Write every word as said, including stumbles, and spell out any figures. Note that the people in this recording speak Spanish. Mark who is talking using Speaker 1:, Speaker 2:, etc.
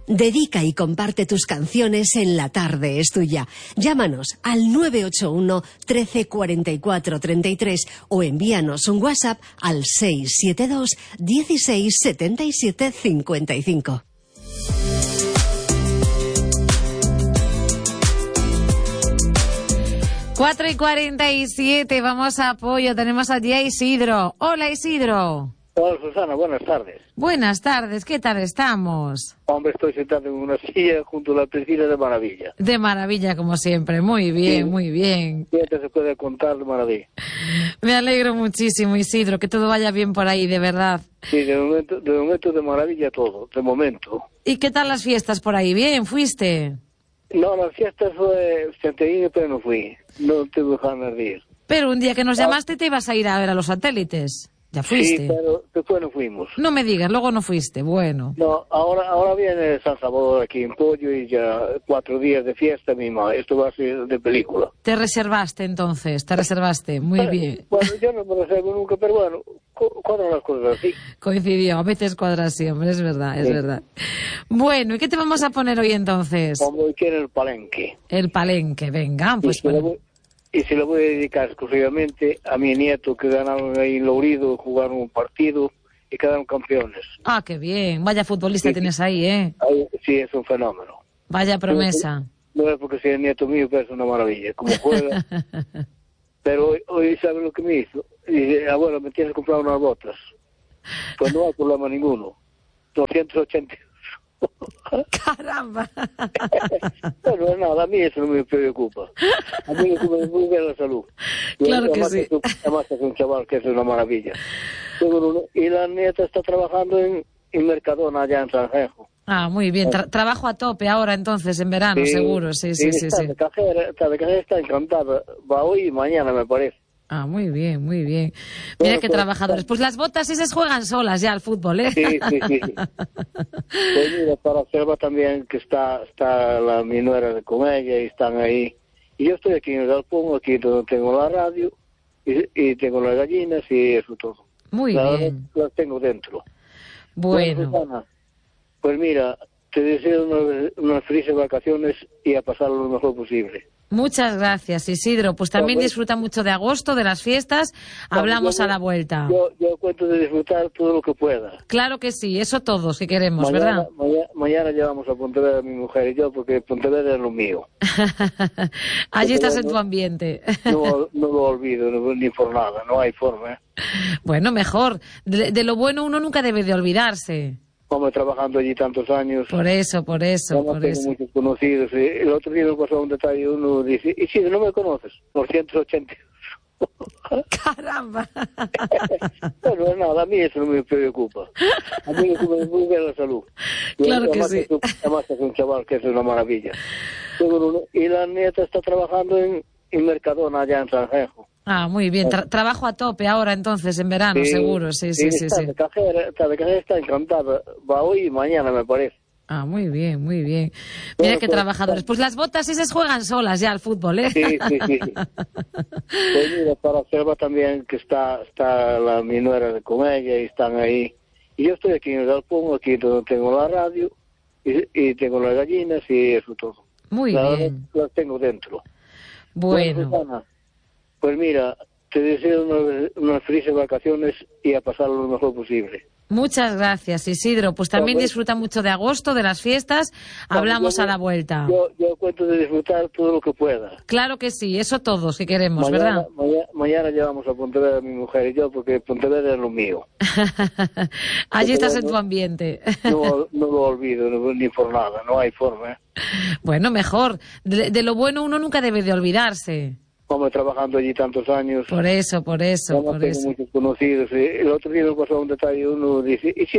Speaker 1: Dedica y comparte tus canciones en La Tarde es Tuya. Llámanos al nueve ocho uno, trece, cuarenta y cuatro, treinta y tres o envíanos un WhatsApp al seis siete dos, dieciséis, setenta y siete, cincuenta y cinco.
Speaker 2: cuatro y cuarenta y siete, vamos a apoyo. Tenemos allí a Isidro. Hola, Isidro.
Speaker 3: Hola, Susana, buenas tardes.
Speaker 2: Buenas tardes, ¿qué tal estamos?
Speaker 3: Hombre, estoy sentado en una silla junto a la piscina de maravilla.
Speaker 2: De maravilla, como siempre. Muy bien,
Speaker 3: sí.
Speaker 2: Muy bien.
Speaker 3: Siempre se puede contar de maravilla.
Speaker 2: Me alegro muchísimo, Isidro, que todo vaya bien por ahí, de verdad.
Speaker 3: Sí, de momento de, momento de maravilla todo, de momento.
Speaker 2: ¿Y qué tal las fiestas por ahí? ¿Bien? ¿Fuiste?
Speaker 3: No, las fiestas fue Santiago, pero no fui. No tuve ganas de ir.
Speaker 2: Pero un día que nos llamaste te ibas a ir a ver a los satélites. ¿Ya fuiste?
Speaker 3: Sí, pero después no fuimos.
Speaker 2: No me digas, luego no fuiste, bueno.
Speaker 3: No, ahora ahora viene San Salvador aquí en Pollo y ya cuatro días de fiesta misma. Esto va a ser de película.
Speaker 2: Te reservaste entonces, te reservaste, muy
Speaker 3: pero,
Speaker 2: bien.
Speaker 3: Bueno, yo no me reservo nunca, pero bueno, cuadran las cosas así.
Speaker 2: Coincidió, a veces cuadra así, hombre, es verdad, es sí. verdad. Bueno, ¿y qué te vamos a poner hoy entonces?
Speaker 3: Como hoy quiere el palenque.
Speaker 2: El palenque, venga, pues bueno.
Speaker 3: Y se lo voy a dedicar exclusivamente a mi nieto, que ganaron ahí en Lourido, jugaron un partido y quedaron campeones.
Speaker 2: Ah, qué bien. Vaya futbolista sí, tienes ahí, ¿eh?
Speaker 3: Ahí, sí, es un fenómeno.
Speaker 2: Vaya promesa.
Speaker 3: No es porque sea el nieto mío, pero es una maravilla. Como juega. Pero hoy, hoy ¿sabe lo que me hizo? Y dice, abuelo, me tienes que comprar unas botas. Pues no hay problema ninguno. doscientos ochenta.
Speaker 2: ¡Caramba!
Speaker 3: Bueno, nada, a mí eso no me preocupa. A mí me preocupa muy bien la salud.
Speaker 2: Claro que
Speaker 3: además
Speaker 2: sí.
Speaker 3: Es, además es un chaval que es una maravilla. Y la nieta está trabajando en, en Mercadona, allá en Sanjejo.
Speaker 2: Ah, muy bien. Tra trabajo a tope ahora entonces, en verano,
Speaker 3: sí,
Speaker 2: seguro. Sí, sí,
Speaker 3: sí.
Speaker 2: sí,
Speaker 3: Está,
Speaker 2: sí.
Speaker 3: De cajera, está de cajera, está encantada. Va hoy y mañana, me parece.
Speaker 2: Ah, muy bien, muy bien. Mira bueno, qué pues, trabajadores. Pues las botas esas juegan solas ya al fútbol, ¿eh?
Speaker 3: Sí, sí, sí. Pues mira, para Selva también, que está está la mi nuera con ella y están ahí. Y yo estoy aquí en el galpón, aquí donde tengo la radio y, y tengo las gallinas y eso todo.
Speaker 2: Muy
Speaker 3: la,
Speaker 2: bien.
Speaker 3: Las tengo dentro.
Speaker 2: Bueno.
Speaker 3: Bueno, Susana, pues mira, te deseo unas, unas felices vacaciones y a pasarlo lo mejor posible.
Speaker 2: Muchas gracias, Isidro. Pues también
Speaker 3: bueno,
Speaker 2: disfruta mucho de agosto, de las fiestas. Hablamos
Speaker 3: yo,
Speaker 2: a la vuelta.
Speaker 3: Yo, yo cuento de disfrutar todo lo que pueda.
Speaker 2: Claro que sí, eso todos que queremos,
Speaker 3: mañana,
Speaker 2: ¿verdad?
Speaker 3: Mañana, mañana llevamos a Pontevedra mi mujer y yo, porque Pontevedra es lo mío.
Speaker 2: Allí estás en
Speaker 3: no,
Speaker 2: tu ambiente.
Speaker 3: no, no lo olvido, no, ni por nada, no hay forma. ¿eh?
Speaker 2: Bueno, mejor. De, de lo bueno uno nunca debe de olvidarse.
Speaker 3: Como trabajando allí tantos años.
Speaker 2: Por eso, por eso,
Speaker 3: no
Speaker 2: por
Speaker 3: tengo
Speaker 2: eso.
Speaker 3: muchos conocidos. El otro día me pasó un detalle, uno dice, y si no me conoces, doscientos ochenta.
Speaker 2: ¡Caramba!
Speaker 3: Bueno, nada, a mí eso no me preocupa. A mí me preocupa muy bien la salud.
Speaker 2: Claro que
Speaker 3: además
Speaker 2: sí.
Speaker 3: Es, además es un chaval que es una maravilla. Y la nieta está trabajando en, en Mercadona, allá en Sanjejo.
Speaker 2: Ah, muy bien. Tra trabajo a tope ahora entonces, en verano,
Speaker 3: sí,
Speaker 2: seguro. Sí, sí,
Speaker 3: sí.
Speaker 2: sí.
Speaker 3: Está,
Speaker 2: sí.
Speaker 3: De cajera, está de cajera, está encantada. Va hoy y mañana, me parece.
Speaker 2: Ah, muy bien, muy bien. Mira bueno, qué pues, trabajadores. Pues las botas esas juegan solas ya al fútbol, ¿eh?
Speaker 3: Sí, sí, sí. Pues mira, para Selva también, que está está la mi nuera con ella y están ahí. Y yo estoy aquí en el galpón, aquí donde tengo la radio y, y tengo las gallinas y eso todo.
Speaker 2: Muy
Speaker 3: la,
Speaker 2: bien.
Speaker 3: Las tengo dentro.
Speaker 2: Bueno.
Speaker 3: Bueno, Susana, pues mira, te deseo unas, unas felices vacaciones y a pasarlo lo mejor posible.
Speaker 2: Muchas gracias, Isidro. Pues también
Speaker 3: bueno,
Speaker 2: disfruta mucho de agosto, de las fiestas. Hablamos
Speaker 3: yo,
Speaker 2: a la vuelta.
Speaker 3: Yo, yo cuento de disfrutar todo lo que pueda.
Speaker 2: Claro que sí, eso todos que queremos,
Speaker 3: mañana,
Speaker 2: ¿verdad?
Speaker 3: Mañana, mañana llevamos a Pontevedra mi mujer y yo, porque Pontevedra es lo mío.
Speaker 2: Allí estás en
Speaker 3: no,
Speaker 2: tu ambiente.
Speaker 3: no, no lo olvido, no, ni por nada, no hay forma. ¿eh?
Speaker 2: Bueno, mejor. De, de lo bueno uno nunca debe de olvidarse.
Speaker 3: Como trabajando allí tantos años.
Speaker 2: Por eso, por eso, por
Speaker 3: tengo
Speaker 2: eso.
Speaker 3: muchos conocidos. El otro día me pasó un detalle, uno dice, y si